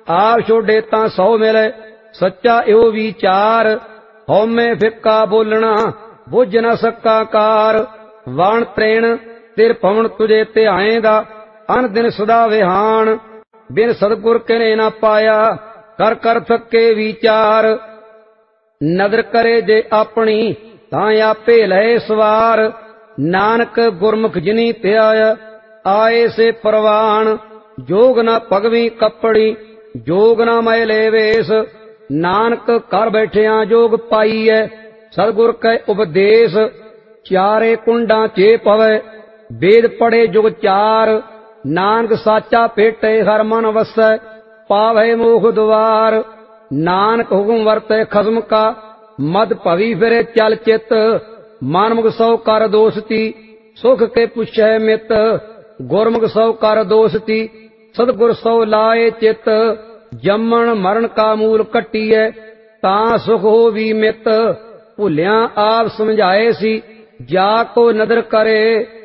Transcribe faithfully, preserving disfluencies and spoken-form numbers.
आप छोड़े तां सौ मिले सच्चा इहो विचार। हौमे फिक्का बोलना बुझ न सक्का कार। वाण त्रेण तिर पवन तुझे ध्याएंदा अन दिन सदा विहान। बिन सतगुर किने न पाया कर कर थके विचार। नदर करे जे अपनी तां आपे लहे सवार। नानक गुरमुख जिनी ध्याय आए से परवान। जोग न पगवी कपड़ी जोग न मैले वेश। नानक कर बैठिया जोग पाईए सतगुर कै उपदेश। चारे कुंडा चे पवे वेद पढ़े जुग चार। नानक साचा भेटे हर मन वसै पावे मोख द्वार। नानक हुक्म वरते खसम का मद भवी फिरे चल चित। मानमुख सौ कर दोषती सुख के पुछै मित। गुरमुख सौ कर दोषती सतगुर सौ लाए चित। जमन मरण का मूल कट्टीए तां सुख हो भी मित। भुलिया आप समझाए सी जा को नदर करे